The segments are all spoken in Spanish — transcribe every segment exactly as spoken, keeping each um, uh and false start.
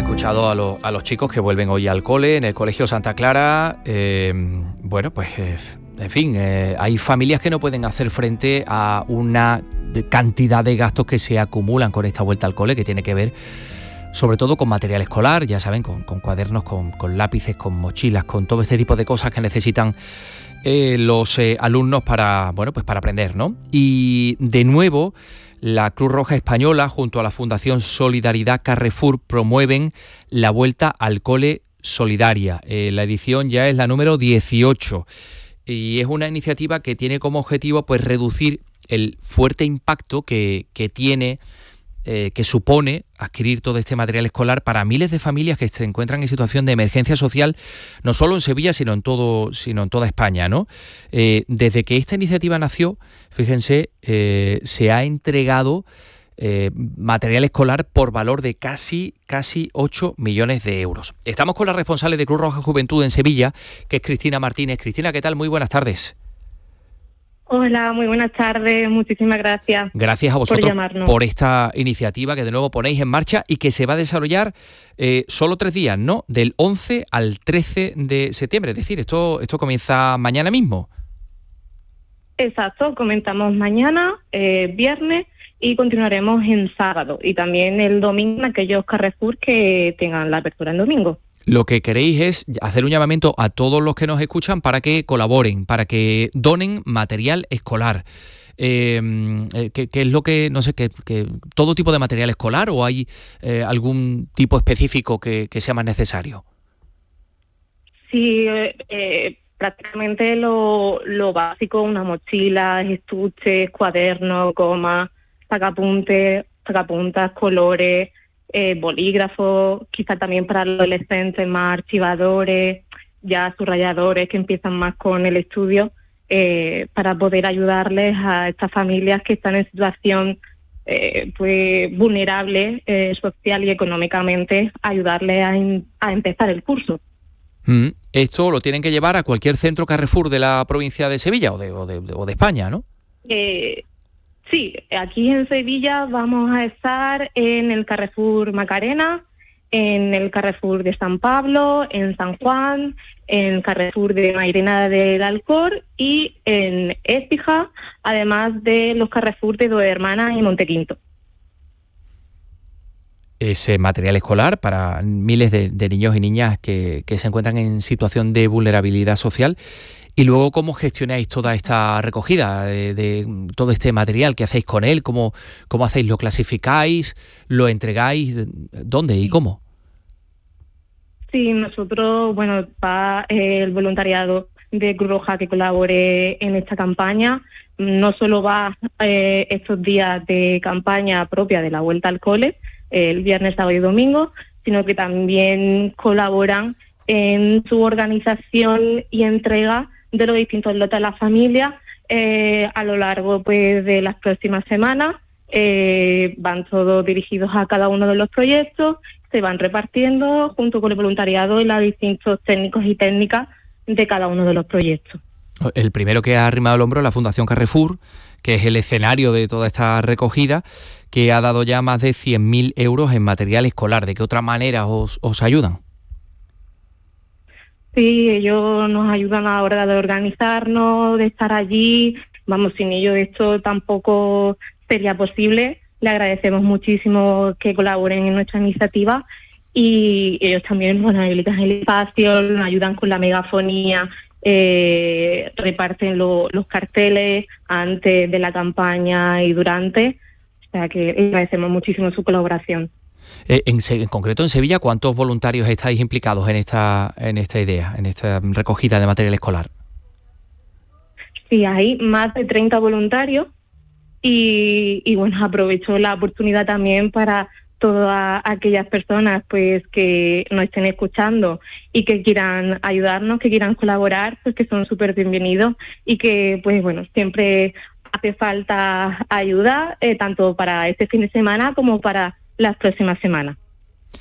escuchado a, lo, a los chicos que vuelven hoy al cole, en el Colegio Santa Clara. Eh, bueno, pues, eh, en fin, eh, hay familias que no pueden hacer frente a una cantidad de gastos que se acumulan con esta vuelta al cole, que tiene que ver sobre todo con material escolar, ya saben, con, con cuadernos, con, con lápices, con mochilas, con todo este tipo de cosas que necesitan eh, los eh, alumnos para, bueno, pues para aprender, ¿no? Y de nuevo, la Cruz Roja Española, junto a la Fundación Solidaridad Carrefour, promueven la Vuelta al Cole Solidaria. Eh, la edición ya es la número dieciocho y es una iniciativa que tiene como objetivo pues reducir el fuerte impacto que, que tiene, eh, que supone adquirir todo este material escolar para miles de familias que se encuentran en situación de emergencia social, no solo en Sevilla, sino en todo, sino en toda España, ¿no? Eh, desde que esta iniciativa nació, fíjense, eh, se ha entregado eh, material escolar por valor de casi, casi ocho millones de euros. Estamos con la responsable de Cruz Roja Juventud en Sevilla, que es Cristina Martínez. Cristina, ¿qué tal? Muy buenas tardes. Hola, muy buenas tardes, muchísimas gracias. Gracias a vosotros por llamarnos, por esta iniciativa que de nuevo ponéis en marcha y que se va a desarrollar eh, solo tres días, ¿no? Del once al trece de septiembre, es decir, esto, esto comienza mañana mismo. Exacto, comenzamos mañana, eh, viernes, y continuaremos en sábado y también el domingo en aquellos Carrefour que tengan la apertura en domingo. Lo que queréis es hacer un llamamiento a todos los que nos escuchan para que colaboren, para que donen material escolar. Eh, ¿qué, ¿Qué es lo que, no sé, que, que todo tipo de material escolar o hay eh, algún tipo específico que, que sea más necesario? Sí, eh, prácticamente lo, lo básico, una mochila, estuches, cuadernos, goma, sacapuntes, sacapuntas, colores, Eh, bolígrafos, quizá también para los adolescentes más archivadores, ya subrayadores que empiezan más con el estudio, eh, para poder ayudarles a estas familias que están en situación eh, pues vulnerable eh, social y económicamente, ayudarles a, in, a empezar el curso. Mm, esto lo tienen que llevar a cualquier centro Carrefour de la provincia de Sevilla o de, o de, o de España, ¿no? Eh, Sí, aquí en Sevilla vamos a estar en el Carrefour Macarena, en el Carrefour de San Pablo, en San Juan, en el Carrefour de Mairena del Alcor y en Écija, además de los Carrefour de Dos Hermanas y Montequinto. Ese material escolar para miles de, de niños y niñas que, que se encuentran en situación de vulnerabilidad social. Y luego, ¿cómo gestionáis toda esta recogida de, de todo este material? ¿Qué hacéis con él? ¿Cómo, cómo hacéis? ¿Lo clasificáis? ¿Lo entregáis? ¿Dónde y cómo? Sí, nosotros, bueno, va eh, el voluntariado de Cruz Roja que colabore en esta campaña. No solo va eh, estos días de campaña propia de la vuelta al cole, eh, el viernes, sábado y domingo, sino que también colaboran en su organización y entrega de los distintos lotes a las familias eh, a lo largo pues de las próximas semanas. Eh, van todos dirigidos a cada uno de los proyectos, se van repartiendo junto con el voluntariado y los distintos técnicos y técnicas de cada uno de los proyectos. El primero que ha arrimado el hombro es la Fundación Carrefour, que es el escenario de toda esta recogida, que ha dado ya más de cien mil euros en material escolar. ¿De qué otra manera os, os ayudan? Sí, ellos nos ayudan a la hora de organizarnos, de estar allí. Vamos, sin ellos esto tampoco sería posible. Le agradecemos muchísimo que colaboren en nuestra iniciativa y ellos también nos habilitan el espacio, nos ayudan con la megafonía, eh, reparten lo, los carteles antes de la campaña y durante. O sea que les agradecemos muchísimo su colaboración. Eh, en, en concreto, en Sevilla, ¿cuántos voluntarios estáis implicados en esta, en esta idea, en esta recogida de material escolar? Sí, hay más de treinta voluntarios y, y bueno, aprovecho la oportunidad también para todas aquellas personas pues que nos estén escuchando y que quieran ayudarnos, que quieran colaborar, pues que son súper bienvenidos y que pues bueno, siempre hace falta ayuda, eh, tanto para este fin de semana como para las próximas semanas.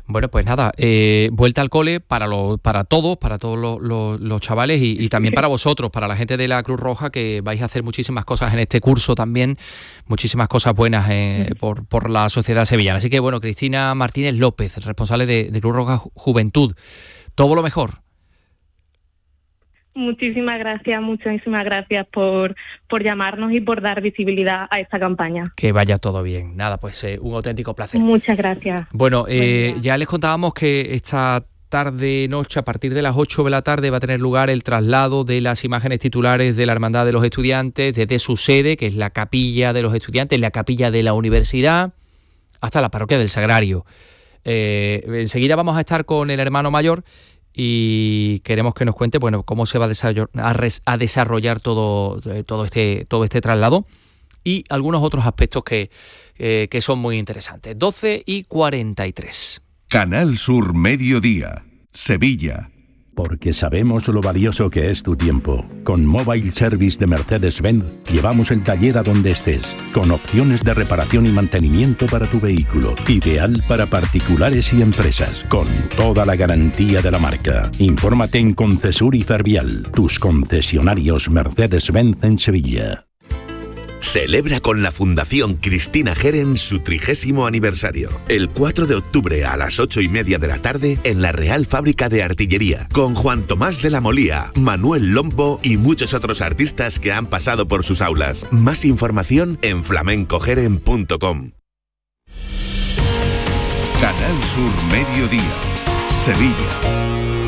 Bueno, pues nada, eh, vuelta al cole para lo, para todos, para todos los, los, los chavales y, y también para vosotros, para la gente de la Cruz Roja, que vais a hacer muchísimas cosas en este curso también, muchísimas cosas buenas eh, por, por la sociedad sevillana. Así que bueno, Cristina Martínez López, responsable de, de Cruz Roja Juventud, todo lo mejor. Muchísimas gracias, muchísimas gracias por, por llamarnos y por dar visibilidad a esta campaña. Que vaya todo bien. Nada, pues eh, un auténtico placer. Muchas gracias. Bueno, eh, ya les contábamos que esta tarde, noche, a partir de las ocho de la tarde va a tener lugar el traslado de las imágenes titulares de la Hermandad de los Estudiantes desde su sede, que es la Capilla de los Estudiantes, la Capilla de la Universidad, hasta la Parroquia del Sagrario. Eh, enseguida vamos a estar con el hermano mayor y queremos que nos cuente, bueno, cómo se va a desarrollar, a, res, a desarrollar todo, todo, este, todo este traslado y algunos otros aspectos que, eh, que son muy interesantes. doce y cuarenta y tres. Canal Sur Mediodía, Sevilla. Porque sabemos lo valioso que es tu tiempo. Con Mobile Service de Mercedes-Benz llevamos el taller a donde estés, con opciones de reparación y mantenimiento para tu vehículo. Ideal para particulares y empresas, con toda la garantía de la marca. Infórmate en Concesur y Fervial, tus concesionarios Mercedes-Benz en Sevilla. Celebra con la Fundación Cristina Jerem su trigésimo aniversario. El cuatro de octubre a las ocho y media de la tarde en la Real Fábrica de Artillería, con Juan Tomás de la Molía, Manuel Lombo y muchos otros artistas que han pasado por sus aulas. Más información en flamencojerem punto com. Canal Sur Mediodía, Sevilla.